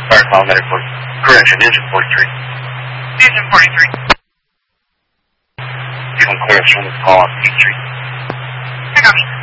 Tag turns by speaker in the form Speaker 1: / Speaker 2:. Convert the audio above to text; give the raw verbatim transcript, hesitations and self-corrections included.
Speaker 1: Fire call medical. Correction, engine forty-three.
Speaker 2: Engine forty-three.
Speaker 1: You can clear us from the call on Peach Street.
Speaker 2: I got me.